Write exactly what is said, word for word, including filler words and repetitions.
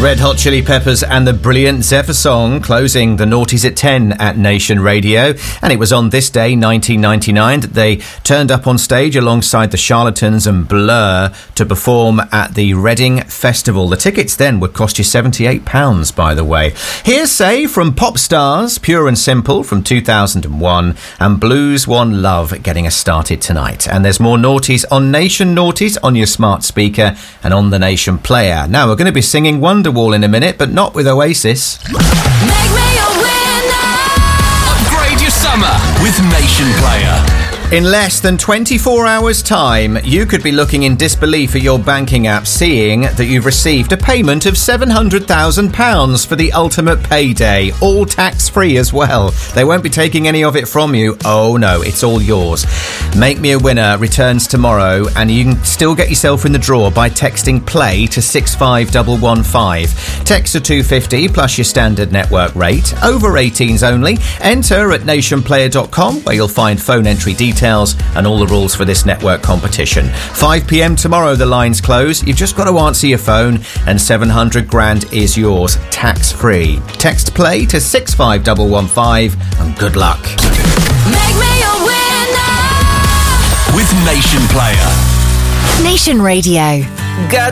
Red Hot Chili Peppers and the brilliant Zephyr Song closing the Naughties at ten at Nation Radio. And it was on this day, nineteen ninety-nine, that they turned up on stage alongside the Charlatans and Blur to perform at the Reading Festival. The tickets then would cost you seventy-eight pounds, by the way. Hearsay from Pop Stars, Pure and Simple from two thousand one, and Blues One Love getting us started tonight. And there's more Naughties on Nation Naughties on your smart speaker and on the Nation player. Now, we're going to be singing Wonderwall in a minute, but not with Oasis. Make me a winner. Upgrade your summer with Nation Player. In less than twenty-four hours' time, you could be looking in disbelief at your banking app, seeing that you've received a payment of seven hundred thousand pounds for the ultimate payday, all tax-free as well. They won't be taking any of it from you. Oh no, it's all yours. Make Me a Winner returns tomorrow, and you can still get yourself in the draw by texting PLAY to six five one one five. Text to two fifty plus your standard network rate. Over eighteens only. Enter at nation player dot com, where you'll find phone entry details and all the rules for this network competition. five p.m. tomorrow, the lines close. You've just got to answer your phone, and seven hundred grand is yours, tax-free. Text PLAY to six five one one five, and good luck. Make me a winner. With Nation Player. Nation Radio. God